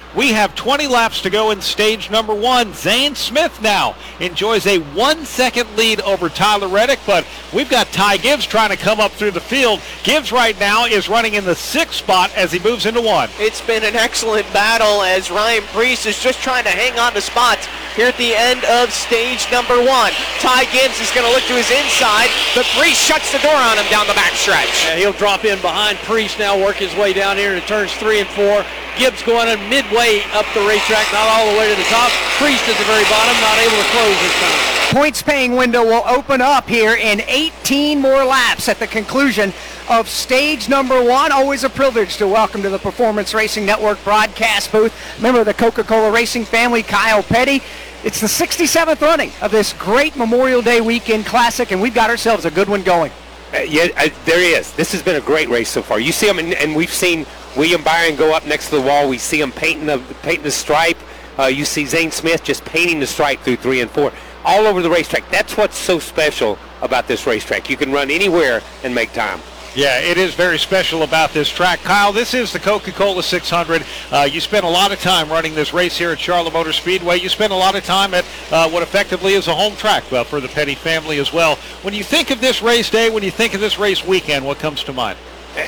We have 20 laps to go in stage number 1. Zane Smith now enjoys a 1-second lead over Tyler Reddick, but we've got Ty Gibbs trying to come up through the field. Gibbs right now is running in the 6th spot as he moves into 1. It's been an excellent battle as Ryan Priest is just trying to hang on to spots here at the end of stage number 1. Ty Gibbs is going to look to his inside, but Priest shuts the door on him down the backstretch. Yeah, he'll drop in behind Priest now, work his way down here into turns 3 and 4. Gibbs going in midway up the racetrack, not all the way to the top. Priest at the very bottom, not able to close this time. Points paying window will open up here in 18 more laps at the conclusion of stage number 1. Always a privilege to welcome to the Performance Racing Network broadcast booth member of the Coca-Cola Racing family, Kyle Petty. It's the 67th running of this great Memorial Day weekend classic, and we've got ourselves a good one going. There he is. This has been a great race so far. You see him, and we've seen William Byron go up next to the wall. We see him painting the stripe. You see Zane Smith just painting the stripe through 3 and 4. All over the racetrack. That's what's so special about this racetrack. You can run anywhere and make time. Yeah, it is very special about this track. Kyle, this is the Coca-Cola 600. You spent a lot of time running this race here at Charlotte Motor Speedway. You spent a lot of time at what effectively is a home track for the Petty family as well. When you think of this race day, when you think of this race weekend, what comes to mind?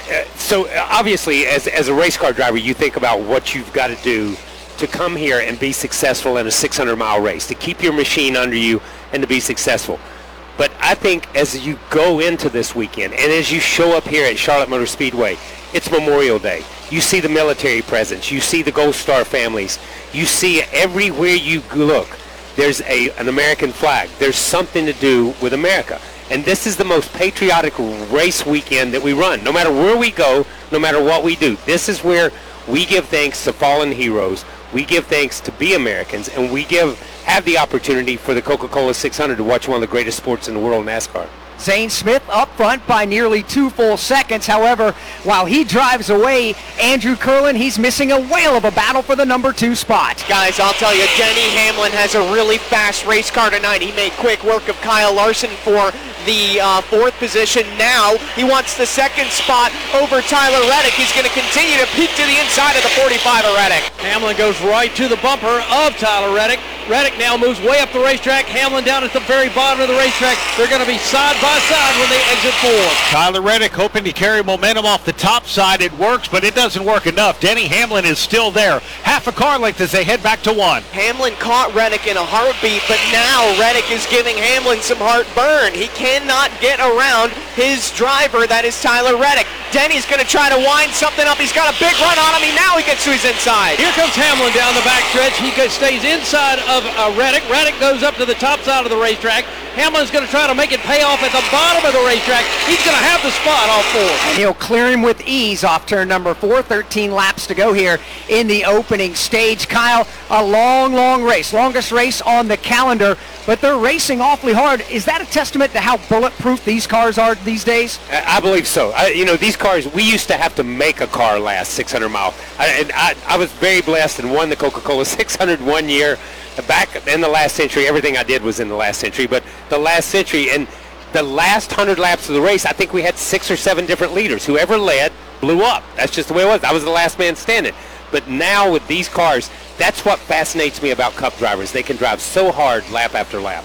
So obviously, as a race car driver, you think about what you've got to do to come here and be successful in a 600-mile race, to keep your machine under you and to be successful. But I think as you go into this weekend and as you show up here at Charlotte Motor Speedway, it's Memorial Day. You see the military presence. You see the Gold Star families. You see everywhere you look, there's an American flag. There's something to do with America. And this is the most patriotic race weekend that we run. No matter where we go, no matter what we do, this is where we give thanks to fallen heroes. We give thanks to be Americans, and we have the opportunity for the Coca-Cola 600 to watch one of the greatest sports in the world, NASCAR. Zane Smith up front by nearly 2 full seconds. However, while he drives away, Andrew Curlin, he's missing a whale of a battle for the number 2 spot. Guys, I'll tell you, Denny Hamlin has a really fast race car tonight. He made quick work of Kyle Larson for the 4th position. Now he wants the 2nd spot over Tyler Reddick. He's going to continue to peek to the inside of the 45 of Reddick. Hamlin goes right to the bumper of Tyler Reddick. Reddick now moves way up the racetrack. Hamlin down at the very bottom of the racetrack. They're going to be side by side when they exit 4. Tyler Reddick hoping to carry momentum off the top side. It works, but it doesn't work enough. Denny Hamlin is still there. Half a car length as they head back to 1. Hamlin caught Reddick in a heartbeat, but now Reddick is giving Hamlin some heartburn. He cannot get around his driver, that is Tyler Reddick. Denny's going to try to wind something up. He's got a big run on him. Now he gets to his inside. Here comes Hamlin down the backstretch. He stays inside of Reddick. Reddick goes up to the top side of the racetrack. Hamlin's going to try to make it pay off at the bottom of the racetrack. He's going to have the spot off 4. And he'll clear him with ease off turn number 4. 13 laps to go here in the opening stage. Kyle, a long race. Longest race on the calendar, but they're racing awfully hard. Is that a testament to how bulletproof these cars are these days? I believe so. These cars, we used to have to make a car last 600 miles. I was very blessed and won the Coca-Cola 600 one year. Back in the last century, everything I did was in the last century, but the last century and the last 100 laps of the race, I think we had 6 or 7 different leaders. Whoever led blew up. That's just the way it was. I was the last man standing. But now with these cars, that's what fascinates me about Cup drivers. They can drive so hard lap after lap.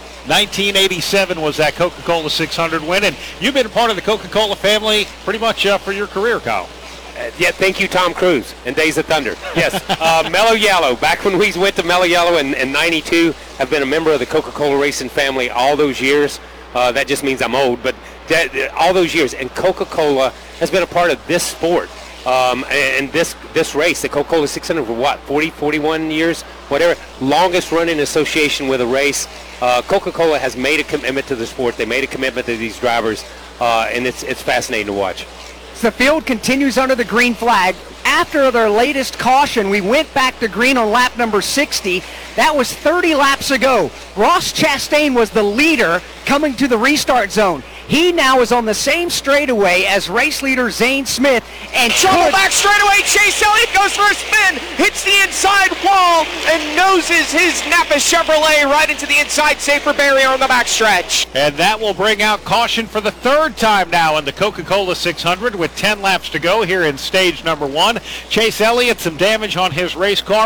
1987 was that Coca-Cola 600 win, and you've been a part of the Coca-Cola family pretty much for your career, Kyle. Yeah, thank you, Tom Cruise, and Days of Thunder. Yes, Mellow Yellow. Back when we went to Mellow Yellow in 92, I've been a member of the Coca-Cola Racing family all those years. That just means I'm old, but all those years. And Coca-Cola has been a part of this sport and this race, the Coca-Cola 600, for what, 40, 41 years, whatever. Longest running association with a race. Coca-Cola has made a commitment to the sport. They made a commitment to these drivers, and it's fascinating to watch. The field continues under the green flag. After their latest caution, we went back to green on lap number 60. That was 30 laps ago. Ross Chastain was the leader coming to the restart zone. He now is on the same straightaway as race leader Zane Smith. And trouble back straightaway. Chase Elliott goes for a spin, hits the inside wall, and noses his Napa Chevrolet right into the inside safer barrier on the backstretch. And that will bring out caution for the 3rd time now in the Coca-Cola 600 with 10 laps to go here in stage number 1. Chase Elliott, some damage on his race car.